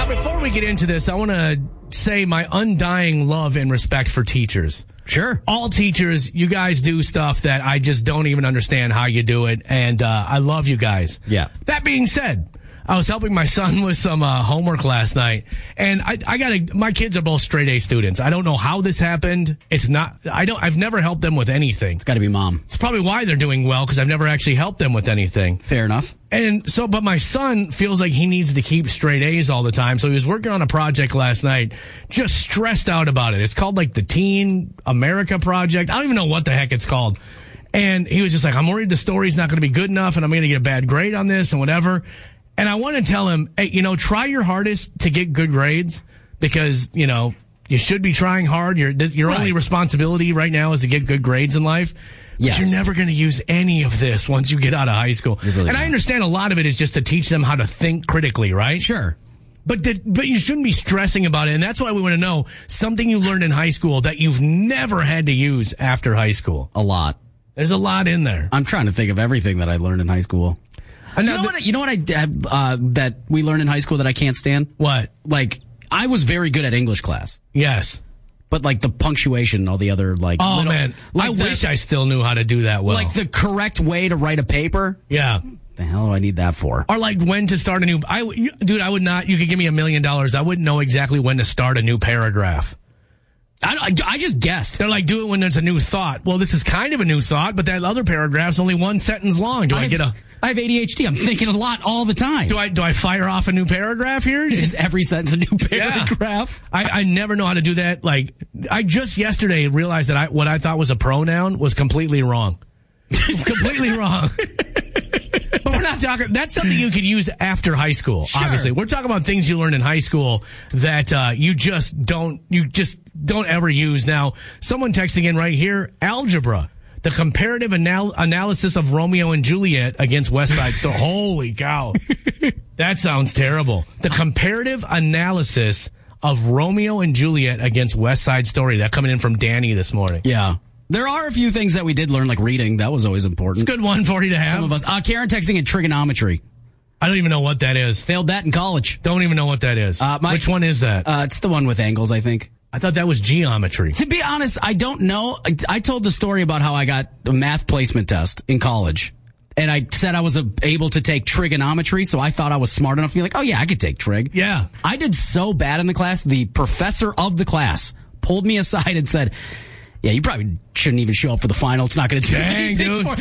Now, before we get into this, I want to say my undying love and respect for teachers. Sure. All teachers, you guys do stuff that I just don't even understand how you do it, and I love you guys. Yeah. That being said, I was helping my son with some homework last night, and my kids are both straight A students. I don't know how this happened. I've never helped them with anything. It's got to be mom. It's probably why they're doing well, because I've never actually helped them with anything. Fair enough. And so, but my son feels like he needs to keep straight A's all the time. So he was working on a project last night, just stressed out about it. It's called like the Teen America Project. I don't even know what the heck it's called. And he was just like, I'm worried the story's not going to be good enough and I'm going to get a bad grade on this and whatever. And I want to tell him, hey, try your hardest to get good grades because, you should be trying hard. Your only responsibility right now is to get good grades in life. Yes. But you're never going to use any of this once you get out of high school. Really and I understand a lot of it is just to teach them how to think critically, right? Sure. But you shouldn't be stressing about it. And that's why we want to know something you learned in high school that you've never had to use after high school. A lot. There's a lot in there. I'm trying to think of everything that I learned in high school. You know what that we learned in high school that I can't stand? What? Like, I was very good at English class. Yes. But like the punctuation and all the other man. I wish I still knew how to do that well. Like the correct way to write a paper? Yeah. The hell do I need that for? Or like when to start a new... I would not... You could give me $1 million. I wouldn't know exactly when to start a new paragraph. I just guessed. They're like, do it when there's a new thought. Well, this is kind of a new thought, but that other paragraph's only one sentence long. I have ADHD. I'm thinking a lot all the time. Do I fire off a new paragraph here? It's just every sentence a new paragraph. Yeah. I never know how to do that. Like, I just yesterday realized that what I thought was a pronoun was completely wrong. Completely wrong. But we're not talking, that's something you could use after high school, obviously. We're talking about things you learned in high school that you just don't ever use. Now, someone texting in right here, algebra. The comparative analysis of Romeo and Juliet against West Side Story. Holy cow. That sounds terrible. The comparative analysis of Romeo and Juliet against West Side Story. That coming in from Danny this morning. Yeah. There are a few things that we did learn, like reading. That was always important. It's a good one for you to have. Some of us. Karen texting in trigonometry. I don't even know what that is. Failed that in college. Don't even know what that is. Which one is that? It's the one with angles, I think. I thought that was geometry. To be honest, I don't know. I told the story about how I got a math placement test in college. And I said I was able to take trigonometry, so I thought I was smart enough to be like, oh yeah, I could take trig. Yeah. I did so bad in the class, the professor of the class pulled me aside and said, yeah, you probably shouldn't even show up for the final. It's not going to do anything dude. for